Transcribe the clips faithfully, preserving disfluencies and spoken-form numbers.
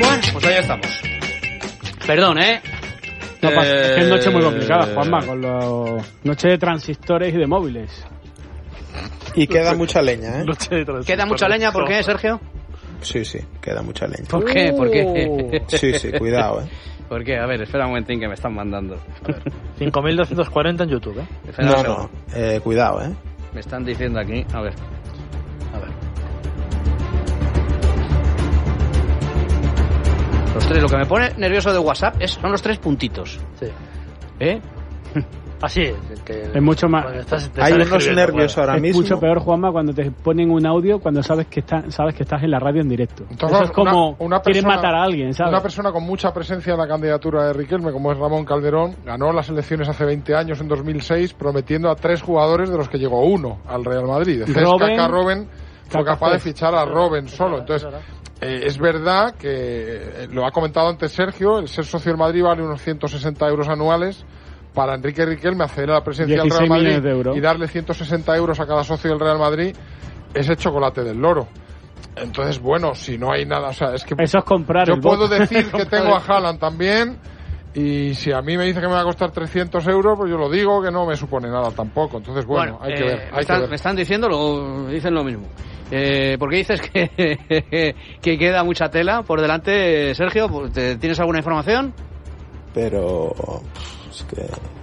Bueno, pues ahí estamos. Perdón, ¿eh? No, pasa, eh... es que es noche muy complicada, Juanma, con los noche de transistores y de móviles. Y queda mucha leña, ¿eh? ¿Queda mucha leña? ¿Por qué, Sergio? Sí, sí, queda mucha leña. ¿Por qué? ¿Por qué? Sí, sí, cuidado, ¿eh? ¿Por qué? A ver, espera un momentín que me están mandando. cinco mil doscientos cuarenta en YouTube, ¿eh? Espera, no, no, eh, cuidado, ¿eh? Me están diciendo aquí, a ver. A ver. Los tres, lo que me pone nervioso de WhatsApp es, son los tres puntitos. Sí. ¿Eh? Así es. Que es mucho más. Estás, Hay unos nervios ahora es mismo. Es mucho peor, Juanma, cuando te ponen un audio cuando sabes que está, sabes que estás en la radio en directo. Entonces, eso es como una, una quieren persona, matar a alguien, ¿sabes? Una persona con mucha presencia en la candidatura de Riquelme, como es Ramón Calderón, ganó las elecciones hace veinte años, en dos mil seis, prometiendo a tres jugadores de los que llegó uno al Real Madrid. De Cesca, Robben fue capaz de fichar a Robben solo. Entonces, eh, es verdad que, eh, lo ha comentado antes Sergio, el ser socio del Madrid vale unos ciento sesenta euros anuales. Para Enrique Riquelme acceder a la presidencia del Real Madrid y darle ciento sesenta euros a cada socio del Real Madrid es el chocolate del loro. Entonces, bueno, si no hay nada, o sea, es que eso es comprar. Yo el puedo voto. decir que tengo a Haaland también, y si a mí me dice que me va a costar trescientos euros, pues yo lo digo, que no me supone nada tampoco. Entonces, bueno, bueno hay, eh, que ver, hay me están, que ver. Me están diciendo, lo, dicen lo mismo. Eh, ¿Por qué dices que, que queda mucha tela por delante, Sergio? ¿Tienes alguna información? Pero es que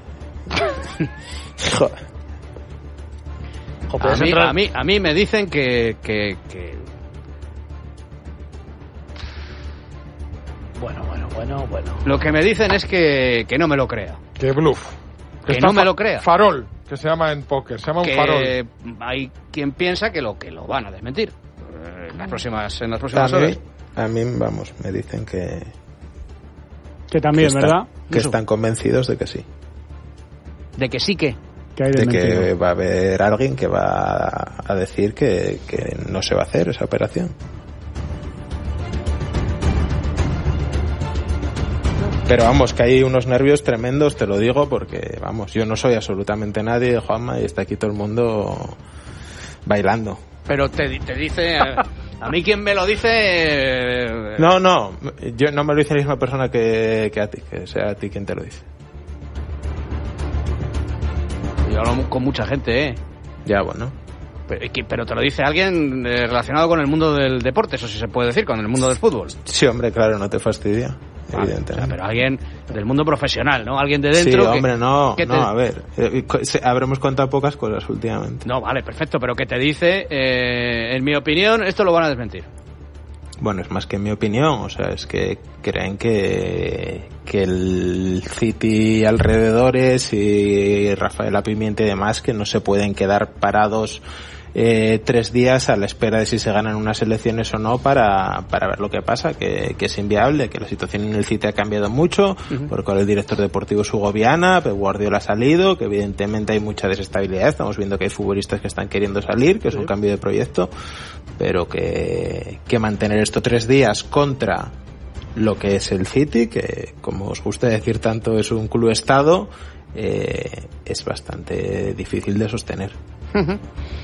joder. A mí, a mí a mí me dicen que, que, que... bueno bueno bueno bueno lo que me dicen es que, que no me lo crea, que bluff, que, que no me lo crea. Farol, que se llama en póker, se llama que un farol. Hay quien piensa que lo que lo van a desmentir en las próximas en las próximas a mí, horas. A mí, vamos, me dicen que que también, que ¿verdad? Están, que están convencidos de que sí. De que sí que. que hay de de que va a haber alguien que va a decir que, que no se va a hacer esa operación. Pero vamos, que hay unos nervios tremendos, te lo digo, porque vamos, yo no soy absolutamente nadie, Juanma, y está aquí todo el mundo bailando. Pero te, te dice, a, a mí quien me lo dice... Eh... No, no, yo no me lo dice la misma persona que, que a ti, que sea a ti quien te lo dice. Yo hablo con mucha gente, ¿eh? Ya, bueno. Pero, pero te lo dice alguien eh, relacionado con el mundo del deporte, eso sí se puede decir, con el mundo del fútbol. Sí, hombre, claro, no te fastidia. Vale, evidentemente. Pero alguien del mundo profesional, ¿no? Alguien de dentro. Sí, hombre, que, no, que no, te... a ver, eh, habremos contado pocas cosas últimamente. No, vale, perfecto, pero que te dice, eh, en mi opinión, esto lo van a desmentir. Bueno, es más que en mi opinión, o sea, es que creen que, que el City alrededores y Rafael Pimienta y demás, que no se pueden quedar parados Eh, tres días a la espera de si se ganan unas elecciones o no para, para ver lo que pasa, que, que es inviable, que la situación en el City ha cambiado mucho, uh-huh. porque ahora el director deportivo es Hugo Viana, Pep Guardiola ha salido, que evidentemente hay mucha desestabilidad, estamos viendo que hay futbolistas que están queriendo salir, que es un cambio de proyecto, pero que, que mantener esto tres días contra lo que es el City, que como os gusta decir tanto es un club estado, eh, es bastante difícil de sostener. Uh-huh.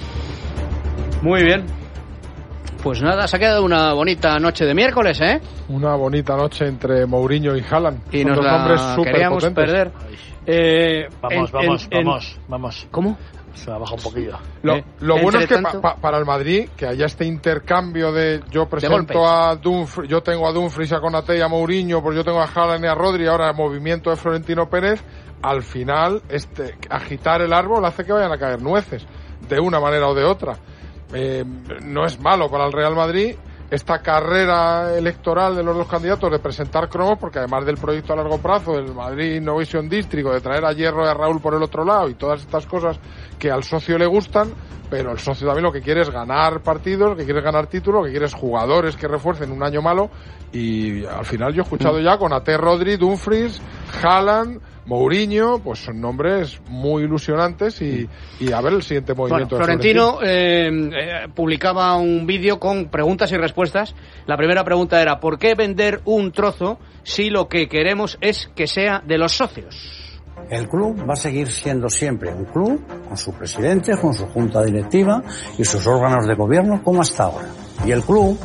Muy bien. Pues nada, se ha quedado una bonita noche de miércoles, ¿eh? Una bonita noche entre Mourinho y Haaland. Y Son nos dos la nombres queríamos superpotentes. perder. Eh, vamos, en, vamos, en, vamos, en... vamos. ¿Cómo? Se me ha bajado un poquillo. Lo, eh, lo bueno es que tanto... pa, pa, para el Madrid, que haya este intercambio de yo presento de a Dumfries, yo tengo a Dumfries, a Konaté y a Mourinho, pues yo tengo a Haaland y a Rodri, ahora el movimiento de Florentino Pérez, al final este agitar el árbol hace que vayan a caer nueces, de una manera o de otra. Eh, no es malo para el Real Madrid esta carrera electoral de los dos candidatos de presentar cromos, porque además del proyecto a largo plazo del Madrid Innovation District, de traer a Hierro y a Raúl por el otro lado y todas estas cosas que al socio le gustan, pero el socio también lo que quiere es ganar partidos, lo que quiere es ganar títulos, lo que quiere es jugadores que refuercen un año malo, y al final yo he escuchado ya con Konaté, Rodri, Dumfries, Haaland, Mourinho, pues son nombres muy ilusionantes y, y a ver el siguiente movimiento. Bueno, de Florentino, Florentino. Eh, eh, publicaba un vídeo con preguntas y respuestas. La primera pregunta era: ¿por qué vender un trozo si lo que queremos es que sea de los socios? El club va a seguir siendo siempre un club con su presidente, con su junta directiva y sus órganos de gobierno como hasta ahora. Y el club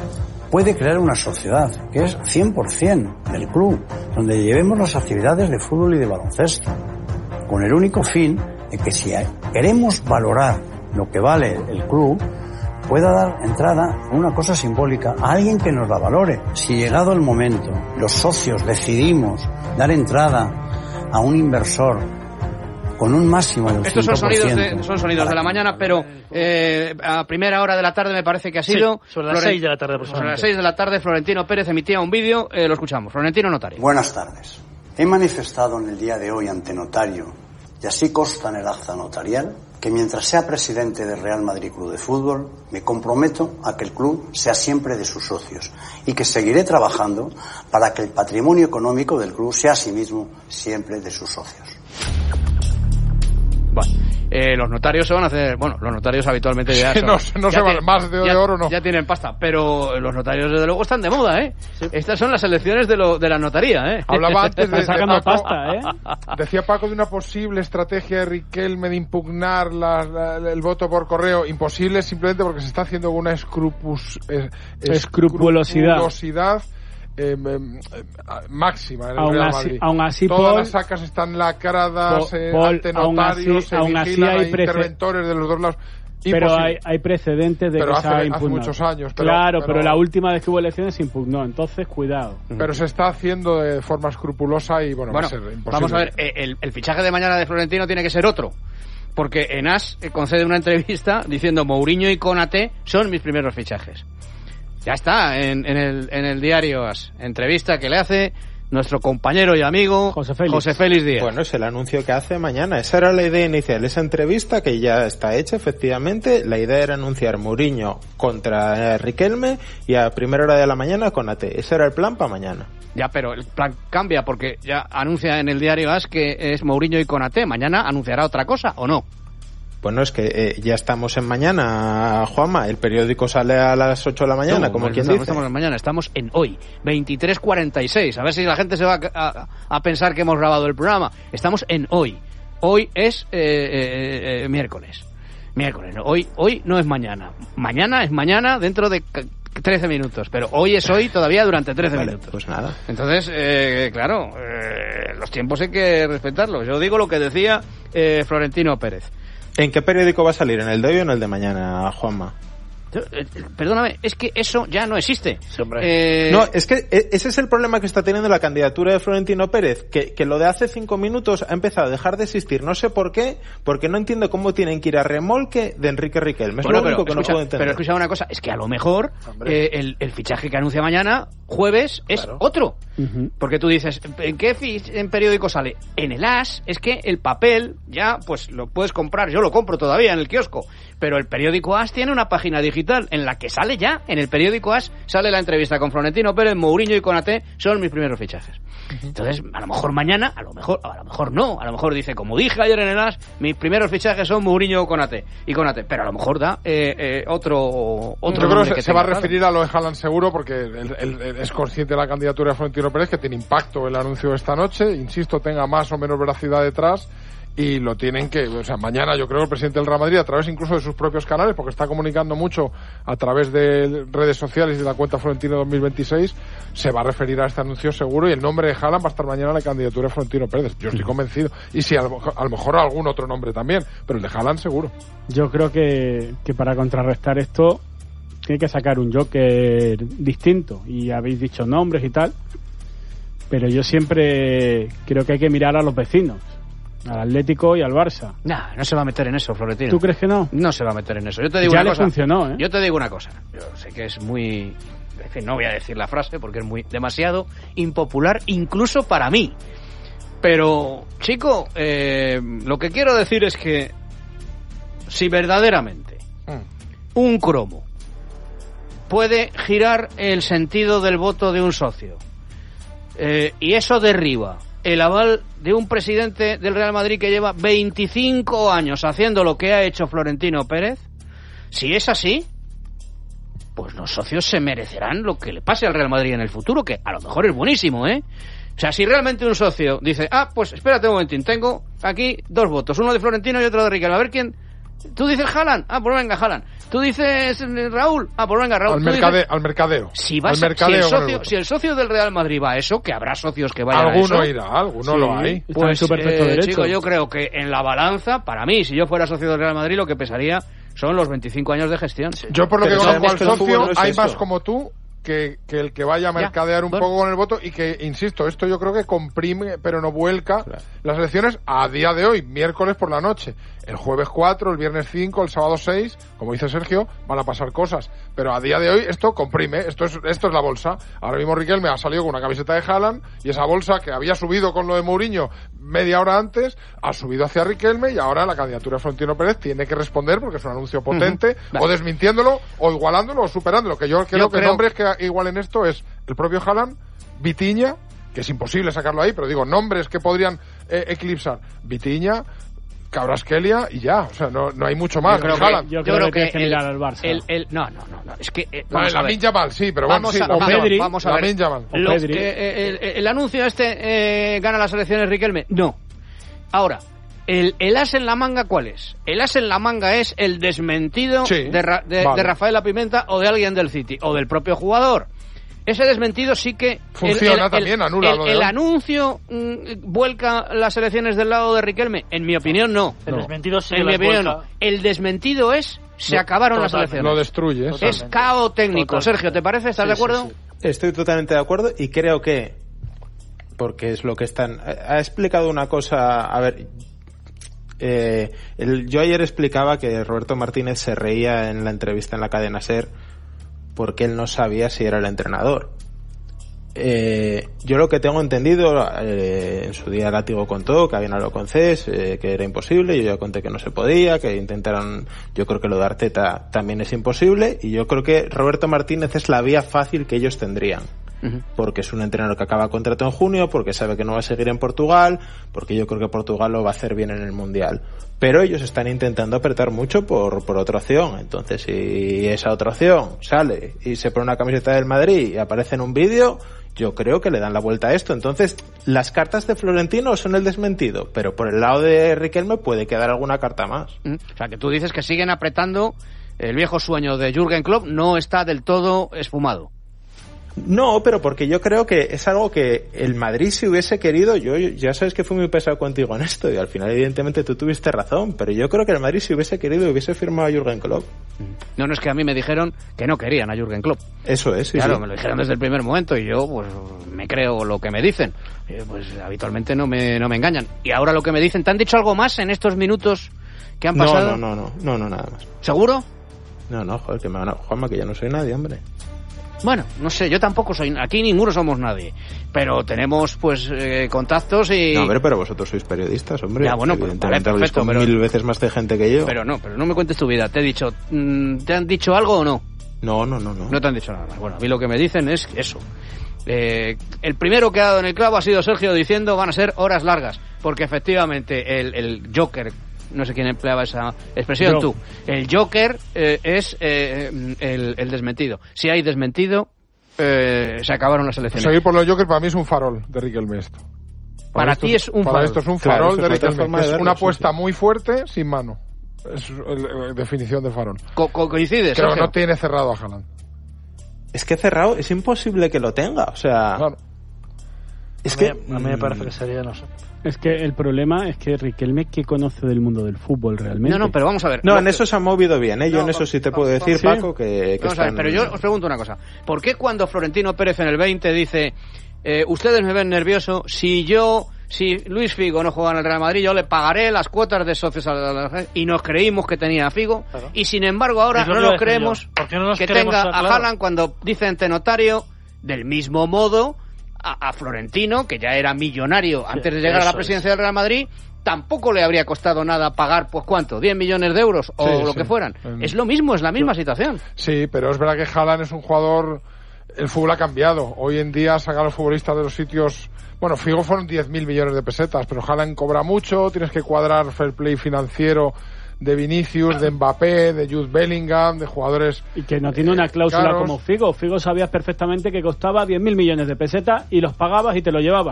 puede crear una sociedad que es cien por ciento del club, donde llevemos las actividades de fútbol y de baloncesto, con el único fin de que si queremos valorar lo que vale el club, pueda dar entrada a una cosa simbólica a alguien que nos la valore. Si llegado el momento, los socios decidimos dar entrada a un inversor con un máximo del Estos cinco son por ciento. sonidos de, son sonidos de la mañana, pero eh, a primera hora de la tarde me parece que ha sido... Sí, sobre las Floren... seis de la tarde Sobre las seis de la tarde Florentino Pérez emitía un vídeo, eh, lo escuchamos. Florentino Notario. Buenas tardes. He manifestado en el día de hoy ante notario, y así consta en el acta notarial, que mientras sea presidente del Real Madrid Club de Fútbol, me comprometo a que el club sea siempre de sus socios y que seguiré trabajando para que el patrimonio económico del club sea asimismo siempre de sus socios. Bueno, eh, los notarios se van a hacer... Bueno, los notarios habitualmente ya... Sí, son, no, no ya se van tienen, más de, ya, de oro, no. Ya tienen pasta, pero los notarios desde luego están de moda, ¿eh? Sí. Estas son las elecciones de, lo, de la notaría, ¿eh? Hablaba antes de, Están sacando de Paco, pasta, ¿eh? Decía Paco de una posible estrategia de Riquelme de impugnar la, la, el voto por correo. Imposible simplemente porque se está haciendo una escrupus, eh, escrupulosidad. escrupulosidad Eh, eh, máxima en el aún Real así, Madrid. aún así, Todas Paul, las sacas están lacradas, Paul, eh, Paul, ante notarios, se aún así vigilan, hay hay prece- interventores de los dos lados. pero Imposible. hay, hay precedentes de Pero que hace- se ha hace impugnado. muchos años, pero- claro, pero- pero la última vez que hubo elecciones se impugnó, entonces cuidado. Pero se está haciendo de forma escrupulosa y bueno, Bueno, va a ser imposible. vamos a ver, eh, el, el fichaje de mañana de Florentino tiene que ser otro. Porque Enas eh, concede una entrevista diciendo Mourinho y Konaté son mis primeros fichajes. Ya está, en, en, el, en el diario AS. Entrevista que le hace nuestro compañero y amigo José Félix, José Félix Díaz. Bueno, es el anuncio que hace mañana. Esa era la idea inicial. Esa entrevista que ya está hecha, efectivamente. La idea era anunciar Mourinho contra eh, Riquelme y a primera hora de la mañana con A T. Ese era el plan para mañana. Ya, pero el plan cambia porque ya anuncia en el diario AS que es Mourinho y Konaté. Mañana anunciará otra cosa, ¿o no? Bueno, es que eh, ya estamos en mañana, Juanma. El periódico sale a las ocho de la mañana, No, como no quien estamos, dice. estamos en mañana, estamos en hoy, veintitrés cuarenta y seis. A ver si la gente se va a, a, a pensar que hemos grabado el programa. Estamos en hoy. Hoy es eh, eh, eh, miércoles. Miércoles, no. Hoy, hoy no es mañana. Mañana es mañana dentro de trece minutos. Pero hoy es hoy todavía durante trece Vale, minutos. pues nada. Entonces, eh, claro, eh, los tiempos hay que respetarlos. Yo digo lo que decía eh, Florentino Pérez. ¿En qué periódico va a salir? ¿En el de hoy o en el de mañana, Juanma? Yo, eh, perdóname, es que eso ya no existe. Sí, hombre. Eh, No, es que e- ese es el problema que está teniendo la candidatura de Florentino Pérez, que, que lo de hace cinco minutos ha empezado a dejar de existir. No sé por qué, porque no entiendo cómo tienen que ir a remolque de Enrique Riquelme. Es Bueno, lo único que escucha, no puedo entender. pero escucha una cosa, es que a lo mejor eh, el, el fichaje que anuncia mañana, jueves, es Claro. otro. Uh-huh. Porque tú dices, ¿en qué fi- en periódico sale? En el AS, es que el papel ya, pues lo puedes comprar, yo lo compro todavía en el kiosco, pero el periódico AS tiene una página digital en la que sale ya, en el periódico AS, sale la entrevista con Florentino Pérez, Mourinho y Konaté, son mis primeros fichajes. Entonces, a lo mejor mañana, a lo mejor, a lo mejor no, a lo mejor dice, como dije ayer en el AS, mis primeros fichajes son Mourinho o Konaté, y Konaté, pero a lo mejor da eh, eh, otro, otro Yo creo nombre que que se, se va a tenga, claro. referir a lo de Haaland seguro porque él, él- él es consciente de la candidatura de Florentino Pérez, que tiene impacto el anuncio de esta noche. Insisto, tenga más o menos veracidad detrás y lo tienen que... O sea, mañana yo creo que el presidente del Real Madrid, a través incluso de sus propios canales, porque está comunicando mucho a través de redes sociales y de la cuenta Florentino dos mil veintiséis, se va a referir a este anuncio seguro y el nombre de Haaland va a estar mañana en la candidatura de Florentino Pérez. Yo estoy convencido. Y sí, a lo, mejor- a lo mejor algún otro nombre también, pero el de Haaland seguro. Yo creo que, que para contrarrestar esto tiene que sacar un Joker distinto, y habéis dicho nombres y tal, pero yo siempre creo que hay que mirar a los vecinos, al Atlético y al Barça. Nah, no se va a meter en eso, Florentino. ¿Tú crees que no? No se va a meter en eso. Yo te digo Ya una le cosa. funcionó, ¿eh? Yo te digo una cosa. Yo sé que es muy... En fin, no voy a decir la frase porque es muy demasiado impopular, incluso para mí. Pero, chico, eh, lo que quiero decir es que si verdaderamente un cromo puede girar el sentido del voto de un socio eh, y eso derriba el aval de un presidente del Real Madrid que lleva veinticinco años haciendo lo que ha hecho Florentino Pérez, si es así, pues los socios se merecerán lo que le pase al Real Madrid en el futuro, que a lo mejor es buenísimo, ¿eh? O sea, si realmente un socio dice, ah, pues espérate un momentín, tengo aquí dos votos, uno de Florentino y otro de Riquelme, a ver quién Tú dices Haaland, ah, pues venga, Haaland. Tú dices Raúl, ah, pues venga, Raúl. Al, Tú mercade, dices... al mercadeo. Si, vas al mercadeo a, si, el con socio, el si el socio del Real Madrid va a eso, que habrá socios que vayan alguno a eso. irá, alguno Sí, lo hay. está en Pues, su perfecto eh, derecho. chico, yo creo que en la balanza, para mí, si yo fuera socio del Real Madrid, lo que pesaría son los veinticinco años de gestión. Yo por lo Pero que conozco sabemos al que el fútbol socio, no es hay eso. más como tú que, que el que vaya a mercadear Ya, un bueno. poco con el voto y que, insisto, esto yo creo que comprime, pero no vuelca Claro. las elecciones a día de hoy, miércoles por la noche. El jueves cuatro, el viernes cinco, el sábado seis, como dice Sergio, van a pasar cosas. Pero a día de hoy esto comprime, esto es, esto es la bolsa. Ahora mismo Riquelme ha salido con una camiseta de Haaland y esa bolsa que había subido con lo de Mourinho media hora antes, ha subido hacia Riquelme y ahora la candidatura de Florentino Pérez tiene que responder porque es un anuncio potente, Vale. o desmintiéndolo, o igualándolo, o superándolo. Que yo creo Yo que creo- nombres que igualen esto es el propio Haaland, Vitinha, que es imposible sacarlo ahí, pero digo, nombres que podrían eh, eclipsar. Vitinha, Kvaratskhelia y ya, o sea, no, no hay mucho más. Yo creo Haaland. que, Yo creo que tienes que mirar al Barça. El, el, no, no, no, no, es que... eh, Vale, vamos a ver. Lamine Yamal, sí, pero bueno, Vamos sí, a, Lamine vamos, Pedri, vamos a ver. Lamine Yamal. O Lo- Pedri. eh, el, el anuncio este eh, gana las elecciones Riquelme. No. Ahora, el, el as en la manga, ¿cuál es? El as en la manga es el desmentido Sí, de, Ra- de, vale. de Rafael La Pimenta o de alguien del City o del propio jugador. Ese desmentido sí que... Funciona también, anula El, lo de el hoy. anuncio mm, vuelca las elecciones del lado de Riquelme. En mi opinión, no. El No. desmentido sí En mi las opinión, vuelca. no. El desmentido es... Se No, acabaron las totalmente. elecciones. Lo destruyes. Totalmente. Es caos técnico. Totalmente. Sergio, ¿te parece? ¿Estás Sí, de sí, acuerdo? sí. Estoy totalmente de acuerdo y creo que, porque es lo que están, ha explicado una cosa, a ver, eh, el, yo ayer explicaba que Roberto Martínez se reía en la entrevista en la cadena SER porque él no sabía si era el entrenador. Eh, yo lo que tengo entendido, eh, en su día Látigo contó que habían hablado con Cés, eh, que era imposible, yo ya conté que no se podía, que intentaron, yo creo que lo de Arteta también es imposible, y yo creo que Roberto Martínez es la vía fácil que ellos tendrían. Ujú. Porque es un entrenador que acaba contrato en junio, porque sabe que no va a seguir en Portugal, porque yo creo que Portugal lo va a hacer bien en el Mundial. Pero ellos están intentando apretar mucho por, por otra opción. Entonces, si esa otra opción sale y se pone una camiseta del Madrid y aparece en un vídeo, yo creo que le dan la vuelta a esto. Entonces, las cartas de Florentino son el desmentido, pero por el lado de Riquelme puede quedar alguna carta más. Mm. O sea, que tú dices que siguen apretando. El viejo sueño de Jürgen Klopp no está del todo esfumado. No, pero porque yo creo que es algo que el Madrid si hubiese querido, yo ya sabes que fui muy pesado contigo en esto y al final evidentemente tú tuviste razón, pero yo creo que el Madrid si hubiese querido hubiese firmado a Jürgen Klopp. No, no es que a mí me dijeron que no querían a Jürgen Klopp. Eso es, sí, claro, sí. me lo dijeron desde el primer momento y yo pues me creo lo que me dicen. Eh, Pues habitualmente no me, no me engañan. Y ahora lo que me dicen, ¿te han dicho algo más en estos minutos que han No, pasado? no, no, no, no, no, nada más. ¿Seguro? No, no, joder, que me van a... Juanma, que ya no soy nadie, hombre. Bueno, no sé, yo tampoco soy... Aquí ninguno somos nadie. Pero tenemos, pues, eh, contactos y... No, hombre, pero vosotros sois periodistas, hombre. Ya, bueno, pues, evidentemente vale, habléis perfecto, con pero- mil veces más de gente que yo. Pero no, pero no me cuentes tu vida. Te he dicho... mm, ¿te han dicho algo o no? No, no, no, no. No te han dicho nada más. Bueno, a mí lo que me dicen es eso. Eh, el primero que ha dado en el clavo ha sido Sergio diciendo van a ser horas largas. Porque efectivamente el, el Joker... No sé quién empleaba esa expresión, Yo. tú. El Joker eh, es eh, el, el desmentido. Si hay desmentido, eh, se acabaron las elecciones. Seguir por los Joker para mí es un farol de Riquelme esto. Para esto ti es un para farol. esto es un Claro, farol eso de es otra Riquelme. forma que de es verlo, una sí, apuesta sí. muy fuerte sin mano. Es eh, definición de farol. Co- co- ¿Coincides, Creo que Sergio? no tiene cerrado a Haaland. Es que cerrado, es imposible que lo tenga, o sea... Claro. Es a que... mí, a mí me parece mm, que sería, no sé. Es que el problema es que Riquelme, ¿qué conoce del mundo del fútbol realmente? No, no, pero vamos a ver. No, Lo en que- eso se ha movido bien, ¿eh? Yo No, en eso sí te puedo vamos, decir, vamos. Paco, que, que Vamos a ver, están- pero yo os pregunto una cosa. ¿Por qué cuando Florentino Pérez en el veinte dice eh, ustedes me ven nervioso, si yo, si Luis Figo no juega en el Real Madrid, yo le pagaré las cuotas de socios a la, a la- y nos creímos que tenía a Figo, Claro. y sin embargo ahora Es lo no que iba a nos decir creemos yo. ¿Por qué no nos que queremos tenga estar a claros? Haaland cuando dice ante notario, del mismo modo a, a Florentino, que ya era millonario antes de llegar a la eso presidencia del Real Madrid, tampoco le habría costado nada pagar, pues ¿cuánto? ¿diez millones de euros o Sí, lo sí. que fueran? Mm. Es lo mismo, es la misma situación. Sí, pero es verdad que Haaland es un jugador... El fútbol ha cambiado. Hoy en día sacar a los futbolistas de los sitios... Bueno, Figo fueron diez mil millones de pesetas, pero Haaland cobra mucho, tienes que cuadrar fair play financiero de Vinicius, de Mbappé, de Jude Bellingham, de jugadores... Y que no tiene una cláusula caros. como Figo. Figo sabías perfectamente que costaba diez mil millones de pesetas y los pagabas y te lo llevabas.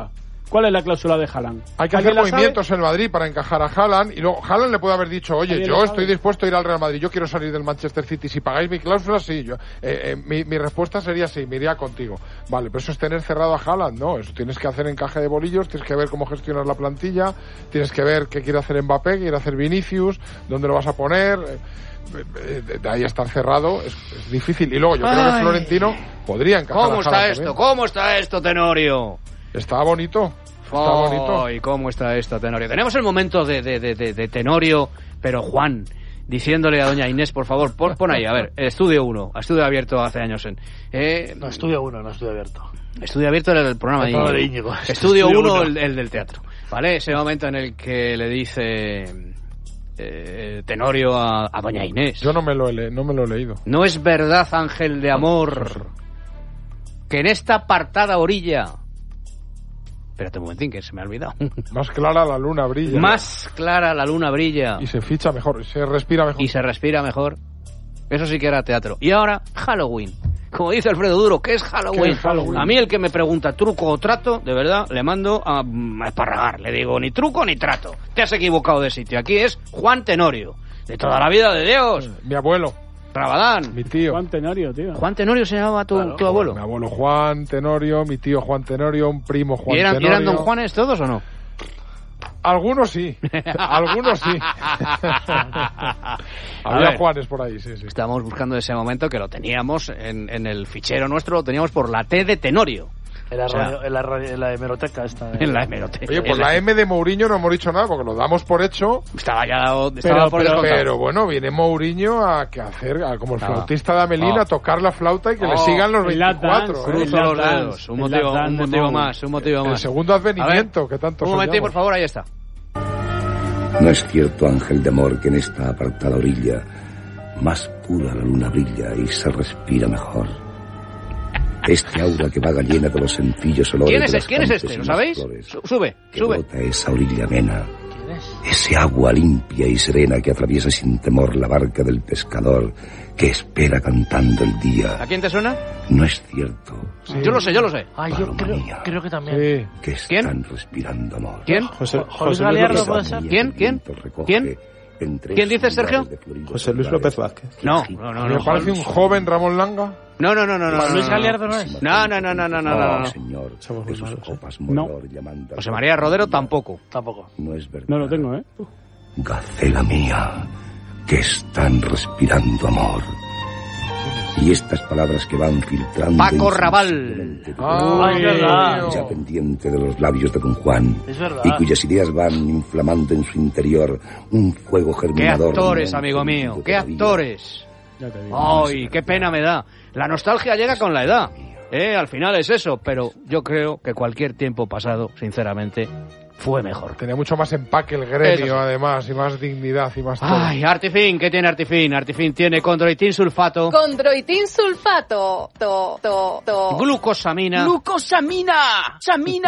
¿Cuál es la cláusula de Haaland? Hay que hacer movimientos en Madrid para encajar a Haaland y luego Haaland le puede haber dicho, oye, yo estoy dispuesto a ir al Real Madrid, yo quiero salir del Manchester City, si pagáis mi cláusula, sí, yo eh, eh, mi, mi respuesta sería sí, me iría contigo. Vale, pero eso es tener cerrado a Haaland, no, eso tienes que hacer encaje de bolillos, tienes que ver cómo gestionas la plantilla, tienes que ver qué quiere hacer Mbappé, qué quiere hacer Vinicius, dónde lo vas a poner, eh, de ahí a estar cerrado es, es difícil. Y luego yo Ay. creo que Florentino podría encajar ¿Cómo a está Haaland esto? también. ¿Cómo está esto, Tenorio? Está bonito. Está oh, bonito. ¿Y cómo está esto, Tenorio? Tenemos el momento de, de, de, de, de Tenorio, pero Juan, diciéndole a doña Inés, por favor, pon, pon ahí, a ver, Estudio uno, Estudio Abierto hace años en... Eh, no, Estudio uno, no Estudio Abierto. Estudio Abierto era el programa el de Íñigo. Íñigo. Estudio uno, el, el del teatro. ¿Vale? Ese momento en el que le dice... Eh, Tenorio a, a doña Inés. Yo no me lo he le- no me lo he leído. No es verdad, ángel de amor, que en esta apartada orilla... Espérate un momentín, que se me ha olvidado. Más clara la luna brilla. Más clara la luna brilla. Y se ficha mejor, se respira mejor. Y se respira mejor. Eso sí que era teatro. Y ahora, Halloween. Como dice Alfredo Duro, ¿qué es Halloween? ¿Qué es Halloween? A mí el que me pregunta truco o trato, de verdad, le mando a, a esparragar. Le digo, ni truco ni trato. Te has equivocado de sitio. Aquí es Juan Tenorio. De toda la vida de Dios. Mi abuelo. Rabadán. Mi tío. Juan Tenorio, tío. Juan Tenorio se llamaba tu, Claro, tu abuelo. Mi abuelo Juan Tenorio, mi tío Juan Tenorio, un primo Juan ¿Y eran, Tenorio. ¿Y eran don Juanes todos o no? Algunos sí. Algunos sí. Había ver. Juanes por ahí, sí, sí. Estábamos buscando ese momento que lo teníamos en, en el fichero nuestro, lo teníamos por la T de Tenorio. En la, O sea, radio, en, la radio, en la hemeroteca esta. En la hemeroteca. Oye, pues la M de Mourinho no hemos dicho nada porque lo damos por hecho. Estaba ya estaba Pero- por pero- descontado. Pero bueno, viene Mourinho a que hacer, a, como el Ah. flautista de Amelina, Ah. a tocar la flauta y que le Oh. sigan los El lap veinticuatro. dance, ¿eh? Cruzo El los lap dedos. dance, Un el motivo, lap dance un de motivo Mou. más, un motivo El más. segundo advenimiento A ver, que tanto Un momentito, por soñamos. favor, ahí está. No es cierto, ángel de amor, que en esta apartada orilla más pura la luna brilla y se respira mejor. Este aura que vaga llena de los sencillos olores ¿Quién es, de las ¿quién es campes este? y ¿Lo las sabéis? flores, Su- Sube, que sube. brota esa orilla amena, ¿Quién es? ese agua limpia y serena que atraviesa sin temor la barca del pescador que espera cantando el ¿A día. quién te suena? No es cierto Yo lo sé, yo lo sé. Ay, yo Paloma creo, mía. creo que también. Sí. que ¿Quién? están respirando amor. ¿Quién? José, José José Luis Galiardo, López ¿puede Vázquez. ser? ¿Quién? ¿Quién? ¿Quién? ¿Quién dices, Sergio? José Luis López Vázquez. No, no, no, Me no. parece un joven Ramón Langa. No, no, no, no, no. Juan no, Luis no, Galiardo no. no es. No, no, no, no, no, no, no, no. Señor, Somos de muy sus malos, ¿eh? copas No. Moror llamando- José María Rodero tampoco. Tampoco. No es verdad. No lo tengo, ¿eh? Gacela mía, que están respirando amor. Y estas palabras que van filtrando... Paco Raval. insensiblemente de Ah, es verdad. ya pendiente de los labios de don Juan, Es verdad. y cuyas ideas van inflamando en su interior un fuego ¡Qué germinador. actores, no amigo mío! encendido ¡Qué todavía. actores! Ya te digo. ¡Ay, qué pena me da! La nostalgia llega con la edad. ¿Eh? Al final es eso, pero yo creo que cualquier tiempo pasado, sinceramente, fue mejor. Tenía mucho más empaque el Eso gremio, sí. además, y más dignidad y más todo. Ay, Artifin, ¿qué tiene Artifin? Artifin tiene condroitin sulfato, Condroitin sulfato. To, to, to. glucosamina. ¡Glucosamina! ¡Samina!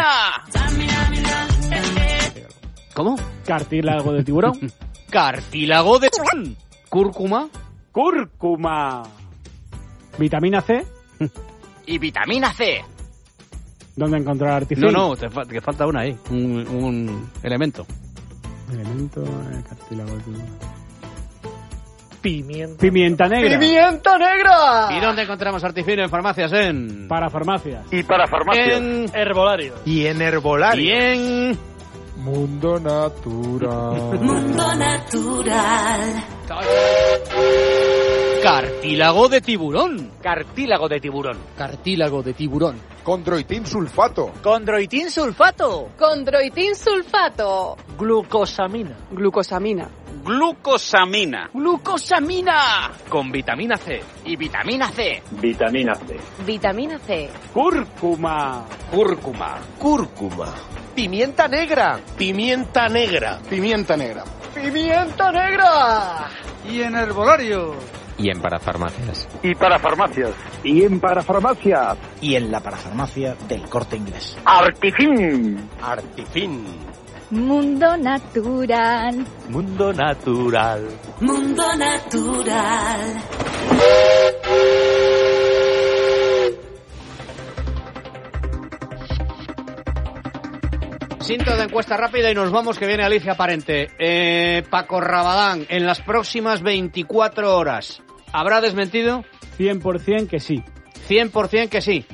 ¿Cómo? Cartílago de tiburón. Cartílago de cúrcuma. Cúrcuma. Vitamina C. Y vitamina C. ¿Dónde encontrar artifin? No, no, te, fa- te falta una ahí, un, un elemento. Elemento, eh, cartílago de tiburón. Pimienta. Pimienta negra. ¡Pimienta negra! ¿Y dónde encontramos Artifin en farmacias? En... Para farmacias. Y para farmacia. En... Herbolario. Y en herbolario. Y en... Mundo natural. Mundo natural. Cartílago de tiburón. Cartílago de tiburón. Cartílago de tiburón. Condroitin sulfato. Condroitin sulfato. Condroitin sulfato. Glucosamina. Glucosamina. Glucosamina. Glucosamina. Con vitamina C. Y vitamina C. Vitamina C. Vitamina C. Cúrcuma. Cúrcuma. Cúrcuma. Pimienta negra. Pimienta negra. Pimienta negra. Pimienta negra. Y en herbolario. Y en parafarmacias. Y para farmacias. Y en parafarmacia. Y en la parafarmacia del Corte Inglés. Artifin. Artifin. Mundo natural. Mundo natural. Mundo natural. Cinto de encuesta rápida y nos vamos, que viene Alicia Parente. Eh, Paco Rabadán, en las próximas veinticuatro horas, ¿habrá desmentido? cien por ciento que sí. cien por ciento que sí.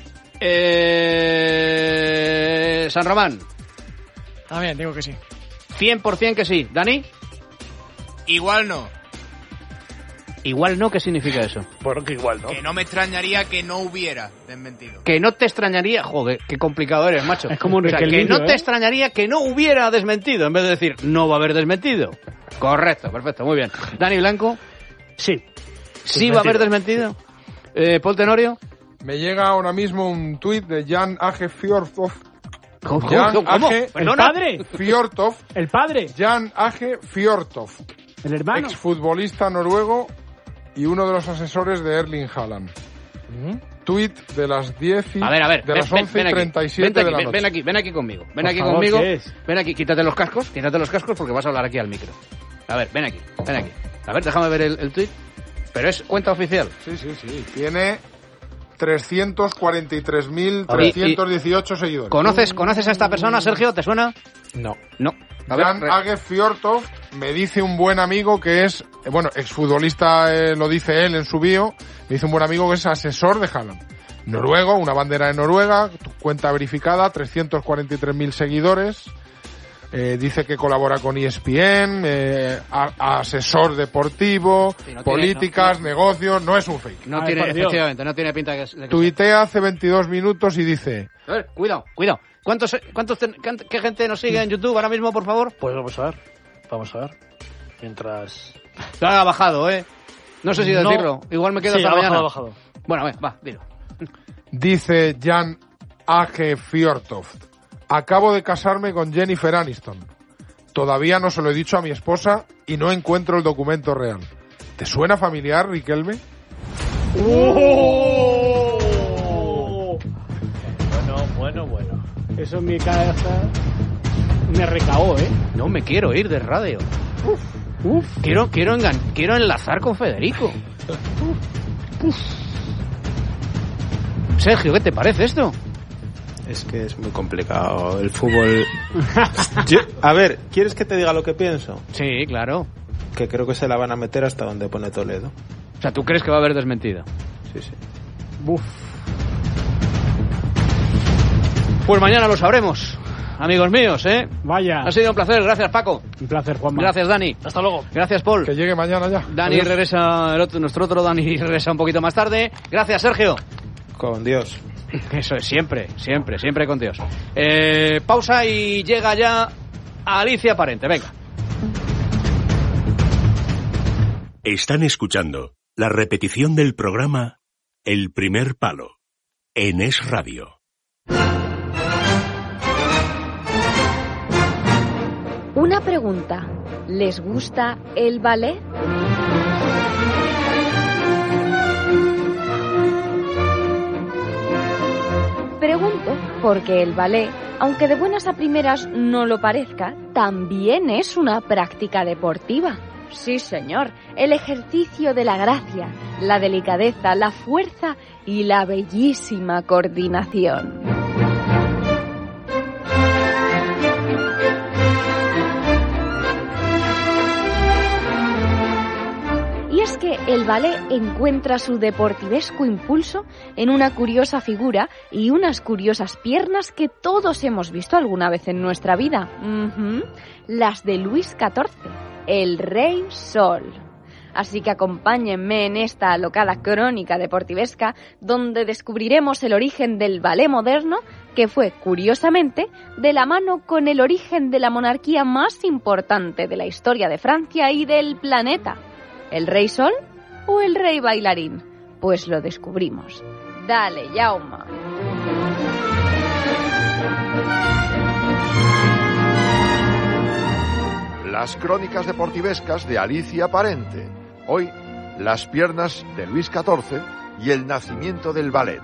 Eh, San Román. También digo que sí. cien por ciento que sí. ¿Dani? Igual no. Igual no, ¿qué significa eso? Bueno, que igual no. Que no me extrañaría que no hubiera desmentido. Que no te extrañaría... Joder, qué complicado eres, macho. Es como un o sea, que equilibrio, no ¿eh? te extrañaría que no hubiera desmentido, en vez de decir, no va a haber desmentido. Correcto, perfecto, muy bien. Dani Blanco. Sí. ¿Sí va a haber desmentido? Eh, Paul Tenorio. Me llega ahora mismo un tuit de Jan Age Fjordov. ¿Cómo? Jan ¿Cómo? Age ¿El padre? Fjordov. ¿El padre? Jan Age Fjordov. ¿El hermano? Exfutbolista noruego y uno de los asesores de Erling Haaland. ¿Mm? Tuit de las diez y... A ver, a ver. De ven, las ven, once y ven treinta y aquí, siete ven de la aquí, noche. ven aquí, ven aquí conmigo. Ven Por aquí favor, conmigo. ¿qué es? Ven aquí, quítate los cascos, quítate los cascos porque vas a hablar aquí al micro. A ver, ven aquí, ven aquí. A ver, déjame ver el, el tuit. Pero es cuenta oficial. Sí, sí, sí. Tiene trescientos cuarenta y tres mil trescientos dieciocho seguidores. ¿Conoces, ¿Conoces a esta persona, Sergio? ¿Te suena? No. No. A ver, Jan re- Age Fjordov, me dice un buen amigo que es, eh, bueno, exfutbolista, eh, lo dice él en su bio, me dice un buen amigo que es asesor de Haaland. Noruego, una bandera de Noruega, cuenta verificada, trescientos cuarenta y tres mil seguidores. Eh, dice que colabora con E S P N, eh, a, asesor deportivo, Sí, no tiene- políticas, no, no. negocios, no es un fake. No Ay, tiene, por Dios. efectivamente, no tiene pinta de que... de que- Tuitea hace veintidós minutos y dice... A ver, cuidado, cuidado. ¿Cuántos, cuántos, ten- can- ¿Qué gente nos sigue en YouTube ahora mismo, por favor? Pues vamos a ver. Vamos a ver. Mientras... Ha bajado, ¿eh? No sé si No. decirlo. Igual me quedo Sí, hasta ha mañana. bajado, ha bajado. Bueno, a ver, va, dilo. Dice Jan Age Fjordov, acabo de casarme con Jennifer Aniston. Todavía no se lo he dicho a mi esposa y no encuentro el documento real. ¿Te suena familiar, Riquelme? ¡Oh! Bueno, bueno, bueno. Eso en mi casa me recaó, ¿eh? No me quiero ir de radio. Uf. Quiero, quiero, engan- quiero enlazar con Federico. Sergio, ¿qué te parece esto? Es que es muy complicado el fútbol. Yo- a ver, ¿quieres que te diga lo que pienso? Sí, claro. Que creo que se la van a meter hasta donde pone Toledo. O sea, ¿tú crees que va a haber desmentido? Sí, sí. Uf. Pues mañana lo sabremos, amigos míos, ¿eh? Vaya. Ha sido un placer, gracias Paco. Un placer, Juanma. Gracias Dani. Hasta luego. Gracias Paul. Que llegue mañana ya. Dani Adiós. regresa, el otro, nuestro otro Dani regresa un poquito más tarde. Gracias Sergio. Con Dios. Eso es, siempre, siempre, siempre con Dios. Eh, pausa y llega ya Alicia Parente, venga. Están escuchando la repetición del programa El Primer Palo en Es Radio. Una pregunta. ¿Les gusta el ballet? Pregunto porque el ballet, aunque de buenas a primeras no lo parezca, también es una práctica deportiva. Sí, señor, el ejercicio de la gracia, la delicadeza, la fuerza y la bellísima coordinación. Y es que el ballet encuentra su deportivesco impulso en una curiosa figura y unas curiosas piernas que todos hemos visto alguna vez en nuestra vida. Ujú, las de Luis catorce, el Rey Sol. Así que acompáñenme en esta alocada crónica deportivesca donde descubriremos el origen del ballet moderno que fue, curiosamente, de la mano con el origen de la monarquía más importante de la historia de Francia y del planeta. ¿El Rey Sol o el Rey Bailarín? Pues lo descubrimos. Dale, Yauma. Las crónicas deportivescas de Alicia Parente. Hoy, las piernas de Luis catorce y el nacimiento del ballet.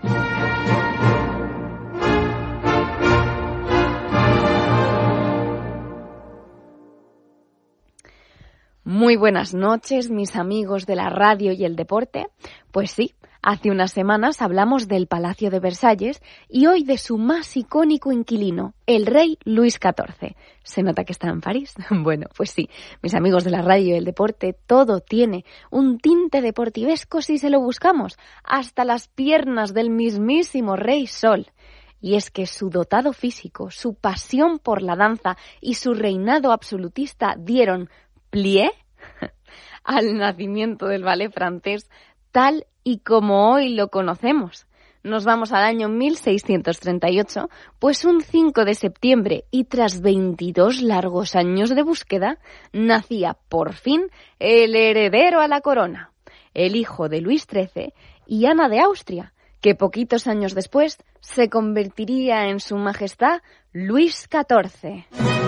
Muy buenas noches, mis amigos de la radio y el deporte. Pues sí, Hace unas semanas hablamos del Palacio de Versalles y hoy de su más icónico inquilino, el rey Luis catorce. ¿Se nota que está en París? Bueno, pues sí, mis amigos de la radio y el deporte, todo tiene un tinte deportivesco si se lo buscamos, hasta las piernas del mismísimo Rey Sol. Y es que su dotado físico, su pasión por la danza y su reinado absolutista dieron plié al nacimiento del ballet francés tal y como hoy lo conocemos. Nos vamos al año mil seiscientos treinta y ocho, pues un cinco de septiembre y tras veintidós largos años de búsqueda, nacía por fin el heredero a la corona, el hijo de Luis trece y Ana de Austria, que poquitos años después se convertiría en su majestad Luis catorce.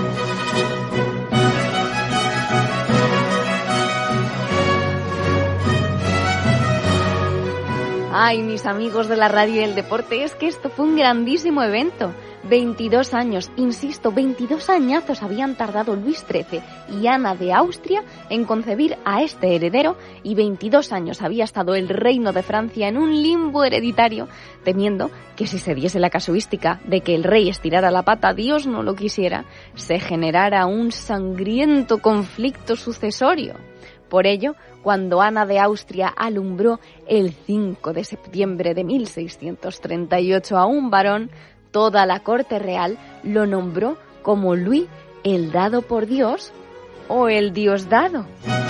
Ay, mis amigos de la radio y el deporte, es que esto fue un grandísimo evento. veintidós años, insisto, veintidós añazos habían tardado Luis trece y Ana de Austria en concebir a este heredero y veintidós años había estado el reino de Francia en un limbo hereditario, temiendo que si se diese la casuística de que el rey estirara la pata, Dios no lo quisiera, se generara un sangriento conflicto sucesorio. Por ello, cuando Ana de Austria alumbró el cinco de septiembre de mil seiscientos treinta y ocho a un varón, toda la corte real lo nombró como Luis el dado por Dios o el Dios dado.